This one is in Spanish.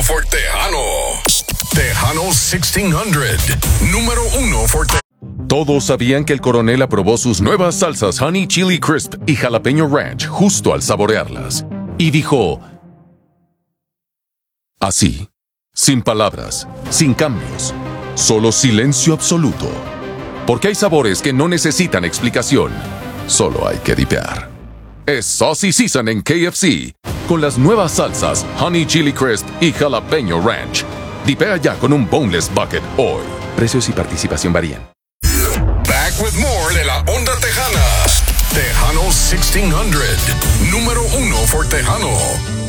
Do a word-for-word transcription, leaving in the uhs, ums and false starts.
for Tejano. Tejano sixteen hundred. Número uno for Tejano. Todos sabían que el coronel aprobó sus nuevas salsas Honey Chili Crisp y Jalapeño Ranch justo al saborearlas. Y dijo... así, sin palabras, sin cambios, solo silencio absoluto. Porque hay sabores que no necesitan explicación, solo hay que dipear. Es Saucy Season en K F C, con las nuevas salsas Honey Chili Crisp y Jalapeño Ranch. Dipea ya con un Boneless Bucket hoy. Precios y participación varían. Back with more de la Onda Tejana. Tejano sixteen hundred. Número uno for Tejano.